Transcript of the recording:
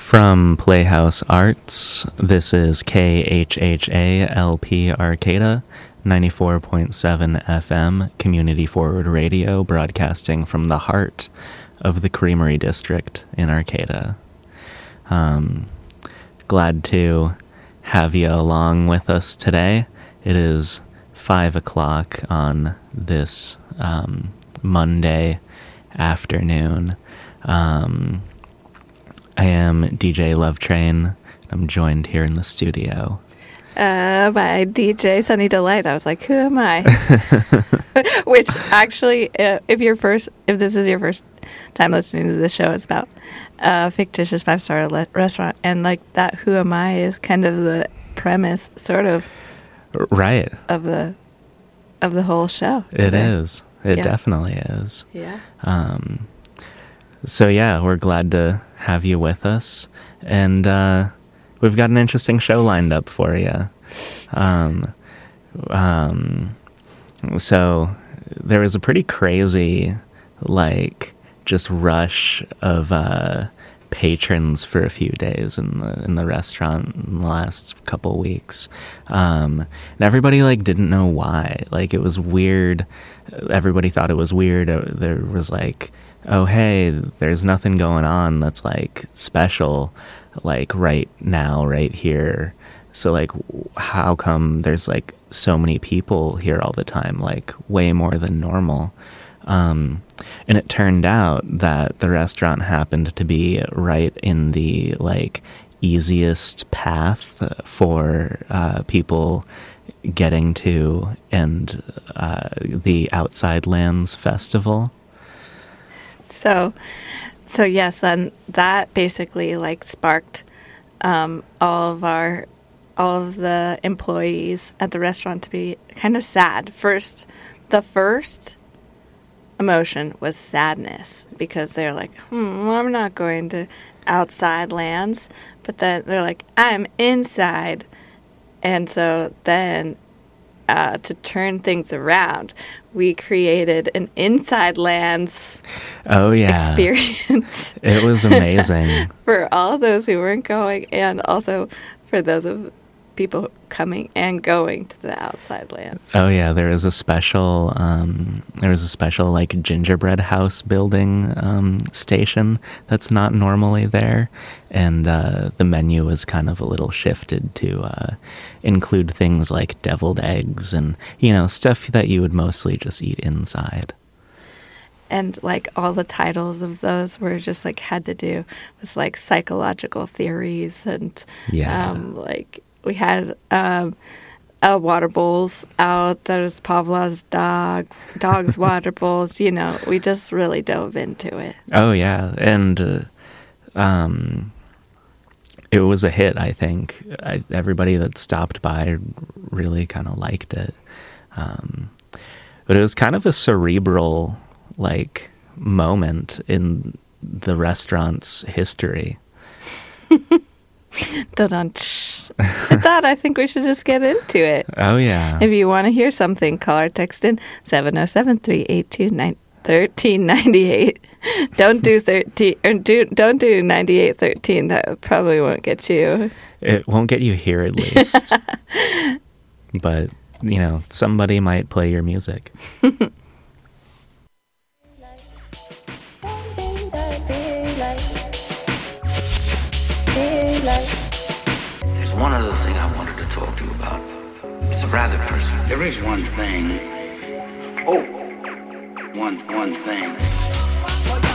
From Playhouse Arts, this is KHHA-LP Arcata, 94.7 FM, Community Forward Radio, broadcasting from the heart of the Creamery District in Arcata. Glad to have you along with us today. It is 5 o'clock on this Monday afternoon. I am DJ Love Train. I'm joined here in the studio by DJ Sunny Delight. I was like, who am I? Which actually, if this is your first time listening to the show, it's about a fictitious 5-star restaurant, and like that, who am I is kind of the premise, sort of, right, of the whole show today. It is. It definitely is. Yeah. So yeah, we're glad to have you with us, and we've got an interesting show lined up for you. So there was a pretty crazy, just rush of patrons for a few days in the restaurant in the last couple weeks, and everybody didn't know why. It was weird. Everybody thought it was weird. There was oh hey, there's nothing going on that's special right now, right here. So how come there's so many people here all the time, way more than normal? And it turned out that the restaurant happened to be right in the easiest path for people getting to and the Outside Lands Festival. So yes, and that basically sparked all of the employees at the restaurant to be kind of sad. The first emotion was sadness, because they're I'm not going to Outside Lands, but then they're I'm inside, and so then to turn things around, we created an Inside Lands experience. It was amazing. For all those who weren't going, and also for those of people coming and going to the Outside Lands. Oh yeah, there was a special gingerbread house building station that's not normally there, and the menu was kind of a little shifted to include things like deviled eggs and stuff that you would mostly just eat inside. And all the titles of those were just had to do with psychological theories, and we had water bowls out. There was Pavlov's dog's water bowls. We just really dove into it. Oh yeah, and it was a hit. I think everybody that stopped by really kind of liked it. But it was kind of a cerebral moment in the restaurant's history. With that, I think we should just get into it. Oh, yeah. If you want to hear something, call or text in 707-382-1398. Don't do 13, or don't do 9813. That probably won't get you. It won't get you here, at least. But, somebody might play your music. There's one other thing I wanted to talk to you about. It's rather personal. There is one thing. Oh. One thing.